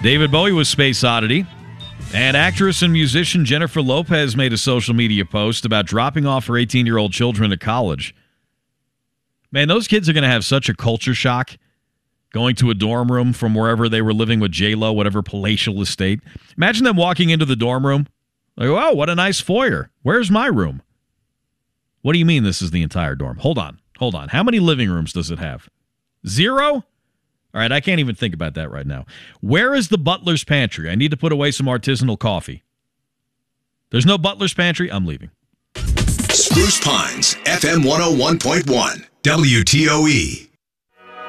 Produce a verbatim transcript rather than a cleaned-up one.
David Bowie was Space Oddity. And actress and musician Jennifer Lopez made a social media post about dropping off her eighteen-year-old children at college. Man, those kids are going to have such a culture shock going to a dorm room from wherever they were living with J-Lo, whatever palatial estate. Imagine them walking into the dorm room. Like, oh, what a nice foyer. Where's my room? What do you mean this is the entire dorm? Hold on. Hold on. How many living rooms does it have? Zero? All right, I can't even think about that right now. Where is the butler's pantry? I need to put away some artisanal coffee. There's no butler's pantry? I'm leaving. Spruce Pines, F M one oh one point one, W T O E.